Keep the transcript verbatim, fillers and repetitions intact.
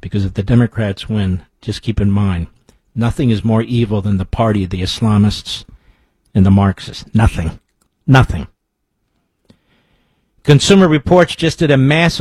because if the Democrats win, just keep in mind, nothing is more evil than the party of the Islamists and the Marxists. Nothing. Nothing. Consumer Reports just did a massive